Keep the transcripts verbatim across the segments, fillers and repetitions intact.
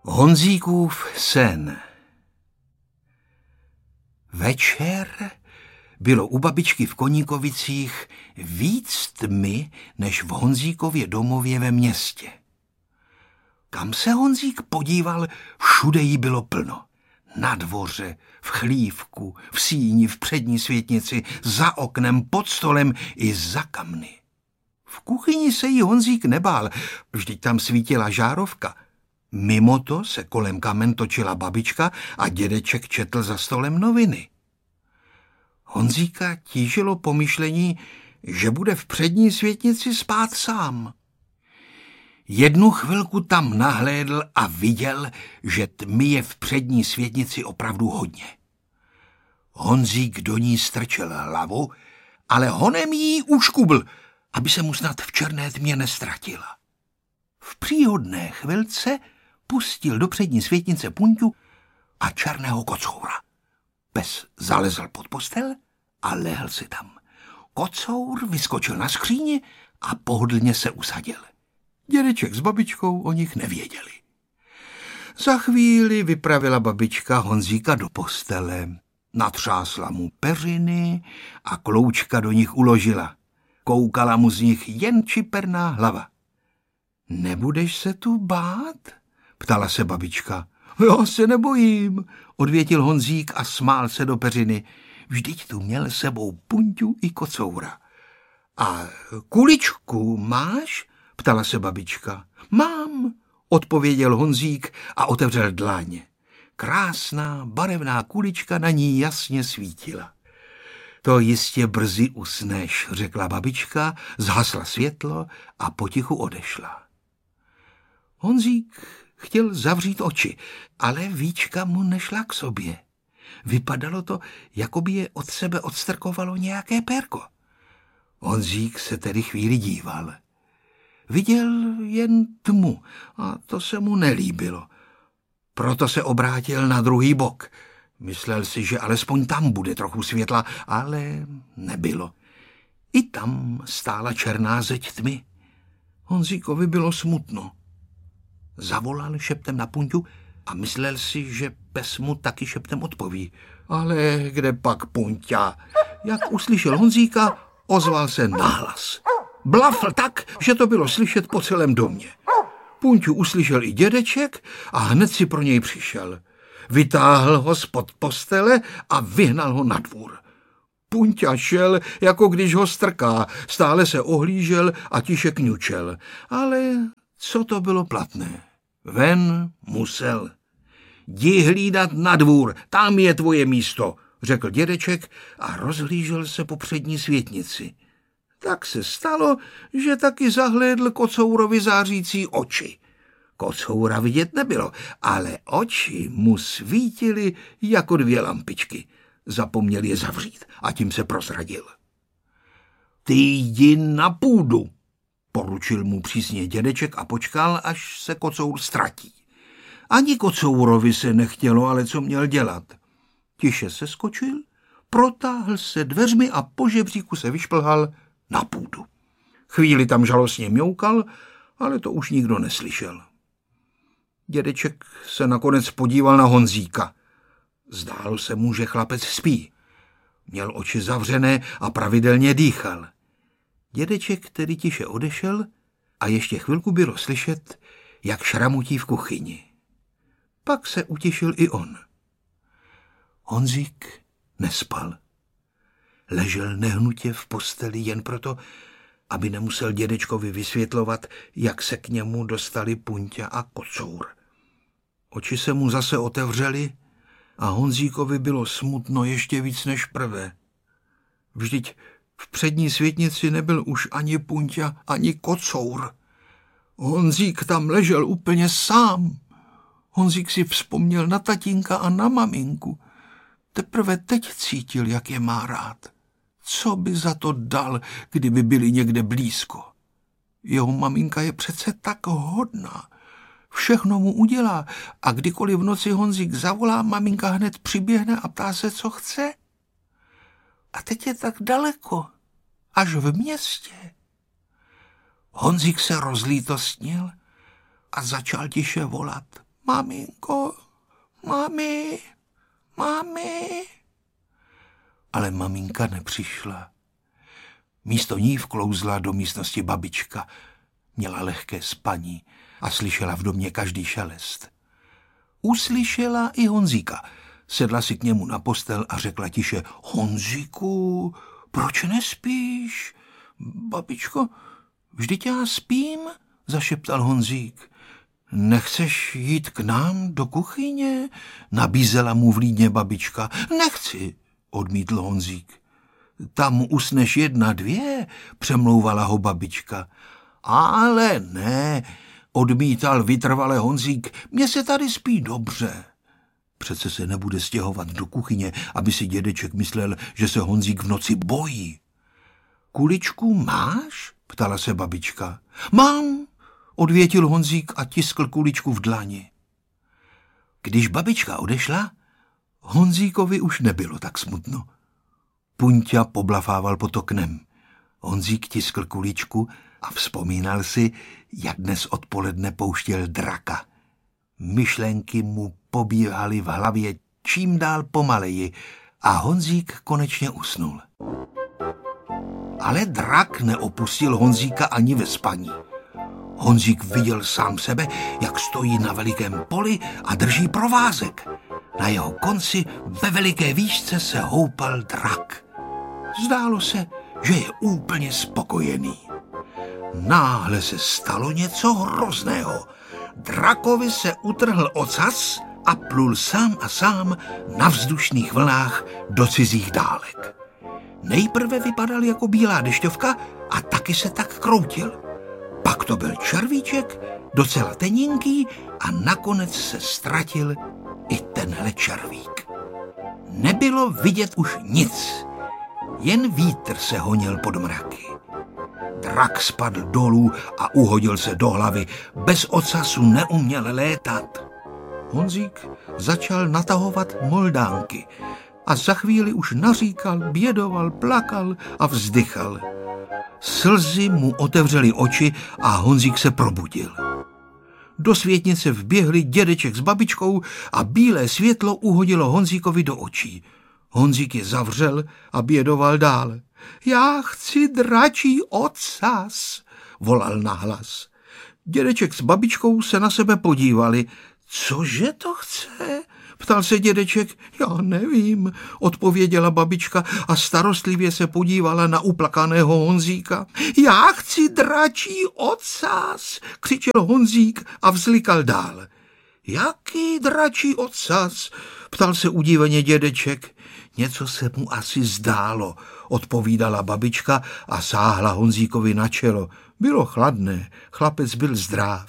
Honzíkův sen. Večer bylo u babičky v Koníkovicích víc tmy než v Honzíkově domově ve městě. Kam se Honzík podíval, všude jí bylo plno. Na dvoře, v chlívku, v síni, v přední světnici, za oknem, pod stolem i za kamny. V kuchyni se jí Honzík nebál, vždyť tam svítila žárovka. Mimo to se kolem kamen točila babička a dědeček četl za stolem noviny. Honzíka tížilo pomyšlení, že bude v přední světnici spát sám. Jednu chvilku tam nahlédl a viděl, že tmy je v přední světnici opravdu hodně. Honzík do ní strčel hlavu, ale honem jí uškubl, aby se mu snad v černé tmě nestratila. V příhodné chvilce pustil do přední světnice Punťu a černého kocoura. Pes zalezl pod postel a lehl si tam. Kocour vyskočil na skříni a pohodlně se usadil. Dědeček s babičkou o nich nevěděli. Za chvíli vypravila babička Honzíka do postele. Natřásla mu peřiny a kloučka do nich uložila. Koukala mu z nich jen čiperná hlava. Nebudeš se tu bát? Ptala se babička. Já se nebojím, odvětil Honzík a smál se do peřiny. Vždyť tu měl sebou Punťu i kocoura. A kuličku máš? Ptala se babička. Mám, odpověděl Honzík a otevřel dláně. Krásná, barevná kulička na ní jasně svítila. To jistě brzy usneš, řekla babička, zhasla světlo a potichu odešla. Honzík chtěl zavřít oči, ale víčka mu nešla k sobě. Vypadalo to, jako by je od sebe odstrkovalo nějaké pérko. Honzík se tedy chvíli díval. Viděl jen tmu a to se mu nelíbilo. Proto se obrátil na druhý bok. Myslel si, že alespoň tam bude trochu světla, ale nebylo. I tam stála černá zeď tmy. Honzíkovi bylo smutno. Zavolal šeptem na Punťu a myslel si, že pes mu taky šeptem odpoví. Ale kde pak Punťa? Jak uslyšel Honzíka, ozval se nahlas. Blafl tak, že to bylo slyšet po celém domě. Punťu uslyšel i dědeček a hned si pro něj přišel. Vytáhl ho spod postele a vyhnal ho na dvůr. Punťa šel, jako když ho strká, stále se ohlížel a tiše kňučel. Ale co to bylo platné? Ven musel. Jdi hlídat na dvůr, tam je tvoje místo, řekl dědeček a rozhlížel se po přední světnici. Tak se stalo, že taky zahlédl kocourovi zářící oči. Kocoura vidět nebylo, ale oči mu svítily jako dvě lampičky. Zapomněl je zavřít a tím se prozradil. Ty jdi na půdu, poručil mu přísně dědeček a počkal, až se kocour ztratí. Ani kocourovi se nechtělo, ale co měl dělat? Tiše se skočil, protáhl se dveřmi a po žebříku se vyšplhal na půdu. Chvíli tam žalostně mňoukal, ale to už nikdo neslyšel. Dědeček se nakonec podíval na Honzíka. Zdálo se mu, že chlapec spí. Měl oči zavřené a pravidelně dýchal. Dědeček tedy tiše odešel a ještě chvilku bylo slyšet, jak šramutí v kuchyni. Pak se utěšil i on. Honzík nespal. Ležel nehnutě v posteli jen proto, aby nemusel dědečkovi vysvětlovat, jak se k němu dostali Punťa a kocour. Oči se mu zase otevřely a Honzíkovi bylo smutno ještě víc než prvé. Vždyť v přední světnici nebyl už ani Punťa, ani kocour. Honzík tam ležel úplně sám. Honzík si vzpomněl na tatínka a na maminku. Teprve teď cítil, jak je má rád. Co by za to dal, kdyby byli někde blízko? Jeho maminka je přece tak hodná. Všechno mu udělá a kdykoliv v noci Honzík zavolá, maminka hned přiběhne a ptá se, co chce. A teď je tak daleko, až v městě. Honzík se rozlítostnil a začal tiše volat. Maminko, mami, mami. Ale maminka nepřišla. Místo ní vklouzla do místnosti babička. Měla lehké spaní a slyšela v domě každý šelest. Uslyšela i Honzíka. Sedla si k němu na postel a řekla tiše: Honzíku, proč nespíš? Babičko, vždyť já spím, zašeptal Honzík. Nechceš jít k nám do kuchyně? Nabízela mu vlídně babička. Nechci, odmítl Honzík. Tam usneš jedna, dvě, přemlouvala ho babička. Ale ne, odmítal vytrvale Honzík, mně se tady spí dobře. Přece se nebude stěhovat do kuchyně, aby si dědeček myslel, že se Honzík v noci bojí. Kuličku máš? Ptala se babička. Mám, odvětil Honzík a tiskl kuličku v dlani. Když babička odešla, Honzíkovi už nebylo tak smutno. Punťa poblafával pod oknem. Honzík tiskl kuličku a vzpomínal si, jak dnes odpoledne pouštěl draka. Myšlenky mu pobíhaly v hlavě čím dál pomaleji a Honzík konečně usnul. Ale drak neopustil Honzíka ani ve spaní. Honzík viděl sám sebe, jak stojí na velikém poli a drží provázek. Na jeho konci ve veliké výšce se houpal drak. Zdálo se, že je úplně spokojený. Náhle se stalo něco hrozného. Drakovi se utrhl ocas a plul sám a sám na vzdušných vlnách do cizích dálek. Nejprve vypadal jako bílá dešťovka a taky se tak kroutil. Pak to byl červíček, docela teninký a nakonec se ztratil i tenhle červík. Nebylo vidět už nic, jen vítr se honil pod mraky. Drak spadl dolů a uhodil se do hlavy, bez ocasu neuměl létat. Honzík začal natahovat moldánky a za chvíli už naříkal, bědoval, plakal a vzdychal. Slzy mu otevřely oči a Honzík se probudil. Do světnice vběhli dědeček s babičkou a bílé světlo uhodilo Honzíkovi do očí. Honzík je zavřel a bědoval dál. Já chci dračí ocas, volal nahlas. Dědeček s babičkou se na sebe podívali. Cože to chce? Ptal se dědeček. Já nevím, odpověděla babička a starostlivě se podívala na uplakaného Honzíka. Já chci dračí ocas, křičel Honzík a vzlikal dál. Jaký dračí ocas? Ptal se udíveně dědeček. Něco se mu asi zdálo, odpovídala babička a sáhla Honzíkovi na čelo. Bylo chladné, chlapec byl zdráv.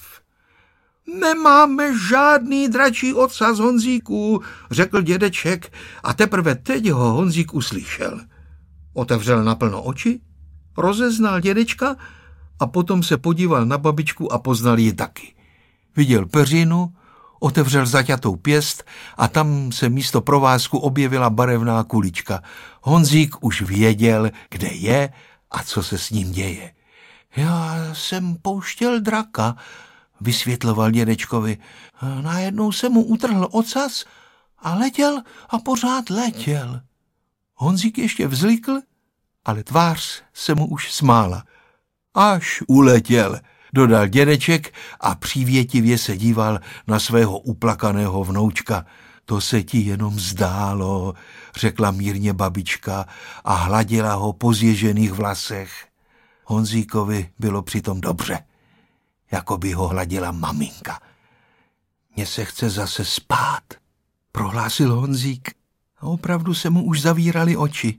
Nemáme žádný dračí ocas, Honzíku, řekl dědeček a teprve teď ho Honzík uslyšel. Otevřel naplno oči, rozeznal dědečka a potom se podíval na babičku a poznal ji taky. Viděl peřinu, otevřel zaťatou pěst a tam se místo provázku objevila barevná kulička. Honzík už věděl, kde je a co se s ním děje. Já jsem pouštěl draka, vysvětloval dědečkovi. Najednou se mu utrhl ocas a letěl a pořád letěl. Honzík ještě vzlikl, ale tvář se mu už smála. Až uletěl, dodal dědeček a přívětivě se díval na svého uplakaného vnoučka. To se ti jenom zdálo, řekla mírně babička a hladila ho po zježených vlasech. Honzíkovi bylo přitom dobře, jako by ho hladila maminka. Mně se chce zase spát, prohlásil Honzík a opravdu se mu už zavíraly oči.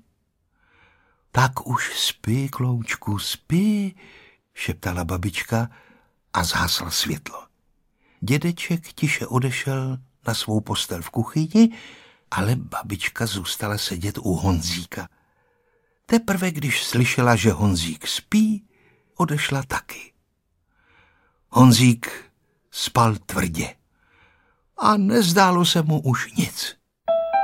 Tak už spí, kloučku, spí, šeptala babička a zhasla světlo. Dědeček tiše odešel na svou postel v kuchyni, ale babička zůstala sedět u Honzíka. Teprve když slyšela, že Honzík spí, odešla taky. Honzík spal tvrdě a nezdálo se mu už nic.